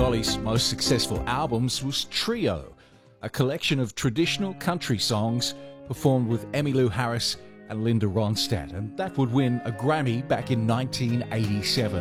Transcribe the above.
Dolly's most successful albums was Trio, a collection of traditional country songs performed with Emmylou Harris and Linda Ronstadt, and that would win a Grammy back in 1987.